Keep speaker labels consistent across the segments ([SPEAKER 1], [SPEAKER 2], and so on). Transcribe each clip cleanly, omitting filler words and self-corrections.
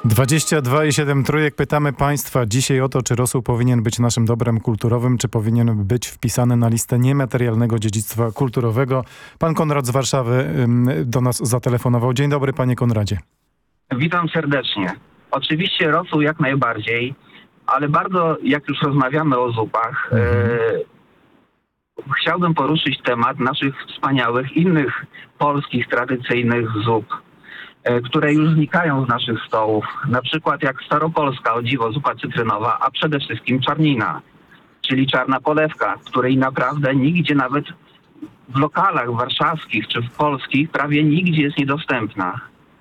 [SPEAKER 1] 22,7 trójek. Pytamy Państwa dzisiaj o to, czy rosół powinien być naszym dobrem kulturowym, czy powinien być wpisany na listę niematerialnego dziedzictwa kulturowego. Pan Konrad z Warszawy do nas zatelefonował. Dzień dobry, panie Konradzie.
[SPEAKER 2] Witam serdecznie. Oczywiście rosół jak najbardziej, ale bardzo, jak już rozmawiamy o zupach, chciałbym poruszyć temat naszych wspaniałych innych polskich tradycyjnych zup, które już znikają z naszych stołów. Na przykład jak staropolska, o dziwo, zupa cytrynowa, a przede wszystkim czarnina, czyli czarna polewka, której naprawdę nigdzie, nawet w lokalach warszawskich czy w polskich, prawie nigdzie jest niedostępna.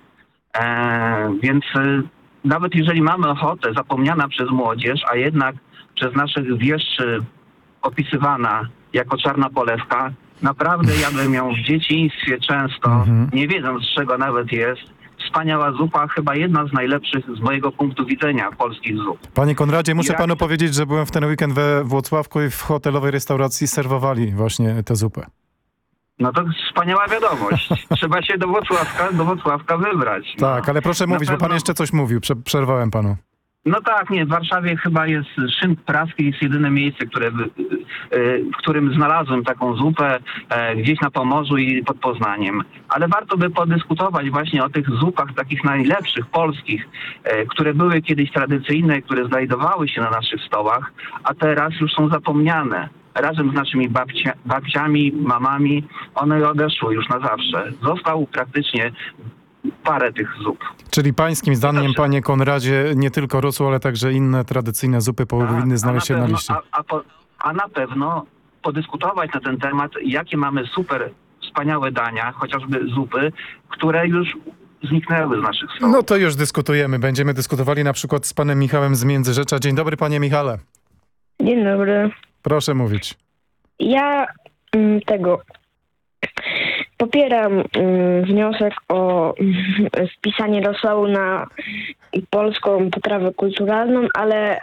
[SPEAKER 2] Więc nawet jeżeli mamy ochotę, zapomniana przez młodzież, a jednak przez naszych wieszczy opisywana jako czarna polewka, naprawdę jadłem ją w dzieciństwie często, nie wiedząc z czego nawet jest. Wspaniała zupa, chyba jedna z najlepszych z mojego punktu widzenia polskich zup.
[SPEAKER 1] Panie Konradzie, muszę panu powiedzieć, że byłem w ten weekend we Włocławku i w hotelowej restauracji serwowali właśnie tę zupę.
[SPEAKER 2] No to wspaniała wiadomość. Trzeba się do Włocławka wybrać. No.
[SPEAKER 1] Tak, ale proszę mówić, bo pan jeszcze coś mówił. Przerwałem panu.
[SPEAKER 2] No tak, nie, w Warszawie chyba jest Szynk Praski, jest jedyne miejsce, w którym znalazłem taką zupę gdzieś na Pomorzu i pod Poznaniem. Ale warto by podyskutować właśnie o tych zupach takich najlepszych, polskich, które były kiedyś tradycyjne, które znajdowały się na naszych stołach, a teraz już są zapomniane. Razem z naszymi babciami, mamami, one odeszły już na zawsze. Został praktycznie parę tych zup.
[SPEAKER 1] Czyli pańskim zdaniem, panie Konradzie, nie tylko rosół, ale także inne tradycyjne zupy powinny znaleźć się na liście.
[SPEAKER 2] A na pewno podyskutować na ten temat, jakie mamy super wspaniałe dania, chociażby zupy, które już zniknęły z naszych stołów.
[SPEAKER 1] No to już dyskutujemy. Będziemy dyskutowali na przykład z panem Michałem z Międzyrzecza. Dzień dobry, panie Michale.
[SPEAKER 3] Dzień dobry.
[SPEAKER 1] Proszę mówić.
[SPEAKER 3] Ja popieram wniosek o wpisanie rosołu na polską potrawę kulturalną, ale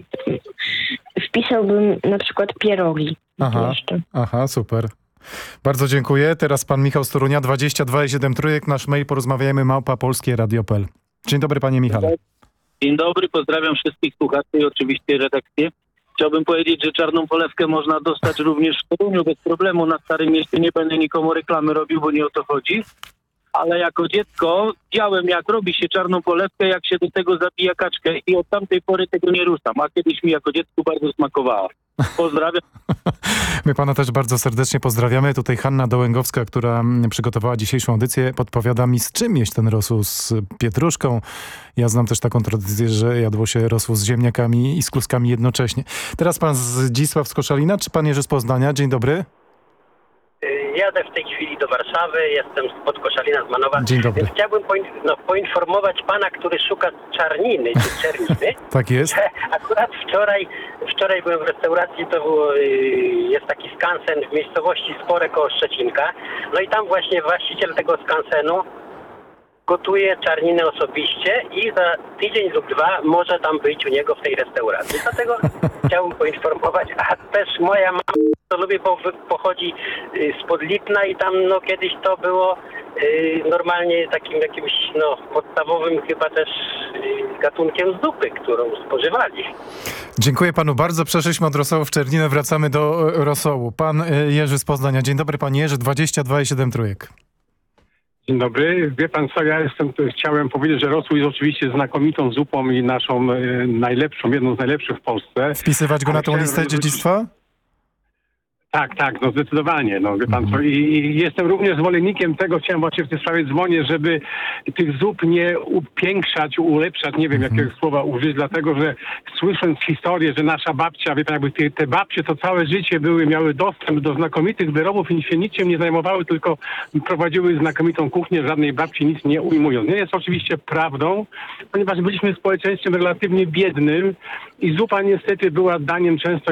[SPEAKER 3] wpisałbym na przykład pierogi.
[SPEAKER 1] Aha, super. Bardzo dziękuję. Teraz pan Michał z Torunia, 22,7 trójek. Nasz mail porozmawiajmy@polskieradio.pl. Dzień dobry, panie Michale.
[SPEAKER 4] Dzień dobry, pozdrawiam wszystkich słuchaczy i oczywiście redakcję. Chciałbym powiedzieć, że czarną polewkę można dostać również w Toruniu bez problemu. Na Starym Mieście nie będę nikomu reklamy robił, bo nie o to chodzi. Ale jako dziecko widziałem, jak robi się czarną polewkę, jak się do tego zabija kaczkę i od tamtej pory tego nie ruszam. A kiedyś mi jako dziecku bardzo smakowała. Pozdrawiam.
[SPEAKER 1] My pana też bardzo serdecznie pozdrawiamy. Tutaj Hanna Dołęgowska, która przygotowała dzisiejszą audycję, podpowiada mi, z czym jeść ten rosół, z pietruszką. Ja znam też taką tradycję, że jadło się rosół z ziemniakami i z kluskami jednocześnie. Teraz pan Zdzisław z Koszalina, czy pan Jerzy z Poznania? Dzień dobry.
[SPEAKER 5] Jadę w tej chwili do Warszawy, jestem spod Koszalina z Manowa.
[SPEAKER 1] Dzień dobry.
[SPEAKER 5] Więc chciałbym poinformować pana, który szuka czarniny czy czerniny.
[SPEAKER 1] Tak jest.
[SPEAKER 5] Akurat wczoraj byłem w restauracji, jest taki skansen w miejscowości Spore koło Szczecinka. No i tam właśnie właściciel tego skansenu gotuje czarninę osobiście i za tydzień lub dwa może tam być u niego w tej restauracji. Dlatego chciałbym poinformować, a też moja mama to lubię, bo pochodzi spod Lipna i tam kiedyś to było normalnie takim jakimś podstawowym chyba też gatunkiem zupy, którą spożywali.
[SPEAKER 1] Dziękuję panu bardzo. Przeszliśmy od rosołu w czerninę, wracamy do rosołu. Pan Jerzy z Poznania. Dzień dobry, panie Jerzy, 22,7 trójek.
[SPEAKER 6] Dzień dobry. Wie pan co, chciałem powiedzieć, że rosół jest oczywiście znakomitą zupą i naszą najlepszą, jedną z najlepszych w Polsce.
[SPEAKER 1] Wpisywać go na tą listę dziedzictwa?
[SPEAKER 6] Tak, zdecydowanie. Wie pan co, i jestem również zwolennikiem tego, chciałem właśnie w tej sprawie dzwonić, żeby tych zup nie upiększać, ulepszać, nie wiem jakiego słowa użyć, dlatego że słysząc historię, że nasza babcia, wie pan, jakby te babcie to całe życie miały dostęp do znakomitych wyrobów i się niczym nie zajmowały, tylko prowadziły znakomitą kuchnię, żadnej babci nic nie ujmując. Nie jest oczywiście prawdą, ponieważ byliśmy społeczeństwem relatywnie biednym i zupa niestety była daniem często